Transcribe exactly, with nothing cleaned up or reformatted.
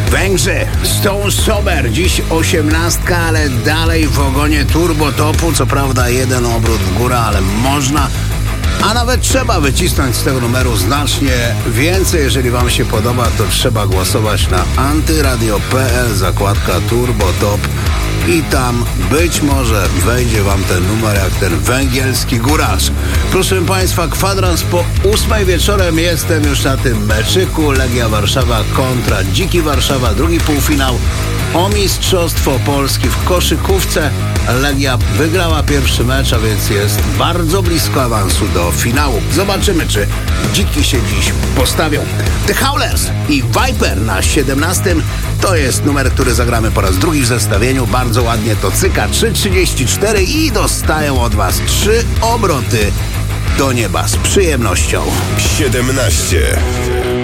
Węgrzy, Stone Sober, dziś osiemnastka, ale dalej w ogonie Turbo Topu. Co prawda jeden obrót w górę, ale można, a nawet trzeba wycisnąć z tego numeru znacznie więcej. Jeżeli wam się podoba, to trzeba głosować na antyradio kropka p l, zakładka Turbo Top i tam być może wejdzie wam ten numer jak ten węgielski góracz. Proszę państwa, kwadrans po ósmej wieczorem, jestem już na tym meczyku. Legia Warszawa kontra Dziki Warszawa, drugi półfinał o Mistrzostwo Polski w koszykówce. Legia wygrała pierwszy mecz, a więc jest bardzo blisko awansu do finału. Zobaczymy, czy Dziki się dziś postawią. The Howlers i Viper na siedemnastym to jest numer, który zagramy po raz drugi w zestawieniu. Bardzo ładnie to cyka, trzy trzydzieści cztery i dostają od was trzy obroty do nieba z przyjemnością. siedemnaście.